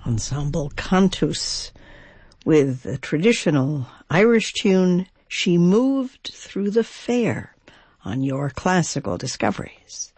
Ensemble Cantus with the traditional Irish tune, She Moved Through the Fair, on your Classical Discoveries.